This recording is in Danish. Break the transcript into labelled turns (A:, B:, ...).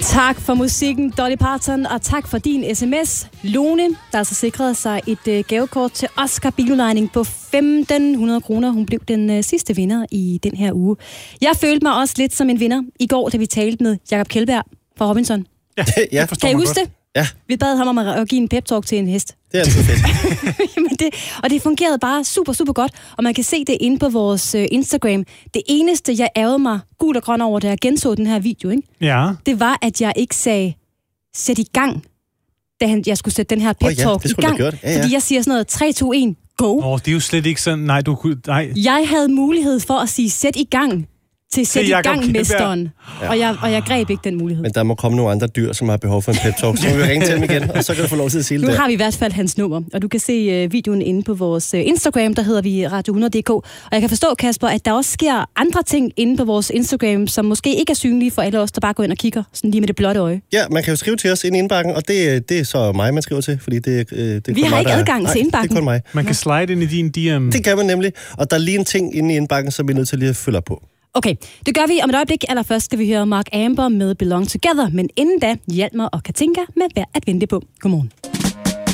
A: Tak for musikken, Dolly Parton, og tak for din sms. Lone, der altså sikrede sig et gavekort til Oscar Biludlejning på 1.500 kroner. Hun blev den sidste vinder i den her uge. Jeg følte mig også lidt som en vinder i går, da vi talte med Jakob Kjeldberg fra Robinson.
B: Ja,
A: kan I huske det?
B: Ja.
A: Vi bad ham om at give en pep-talk til en hest.
B: Det er altid fedt.
A: Jamen det fungerede bare super, super godt, og man kan se det inde på vores Instagram. Det eneste, jeg ærgede mig gul og grøn over, da jeg genså den her video, ikke?
C: Ja.
A: Det var, at jeg ikke sagde, sæt i gang, da jeg skulle sætte den her pep-talk i gang. Ja. Fordi jeg siger sådan noget, 3, 2, 1, go.
C: Det er jo slet ikke sådan, nej.
A: Jeg havde mulighed for at sige, sæt i gang, til sæt i gang, mesteren. Ja. Og jeg greb ikke den mulighed.
B: Men der må komme nogle andre dyr, som har behov for en pep-talk, så må vi ringe til dem igen, og så kan du få lov til at sige det.
A: Nu har vi i hvert fald hans nummer, og du kan se videoen inde på vores Instagram, der hedder vi Radio100.dk. Og jeg kan forstå, Kasper, at der også sker andre ting inde på vores Instagram, som måske ikke er synlige for alle os, der bare går ind og kigger, sådan lige med det blotte øje. Ja,
B: man kan jo skrive til os ind i indbakken, og det er så mig, man skriver til, fordi det
A: vi har ikke adgang til indbakken.
B: Det er kun mig.
C: Man kan slide ind i din DM.
B: Det kan man nemlig, og der er lige en ting inde i indbakken, som vi er nødt til lige at følge op på.
A: Okay, det gør vi om et øjeblik. Allerførst skal vi høre Mark Amber med Belong Together, men inden da, Hjalmar og Katinka med Værd at vente på. Godmorgen.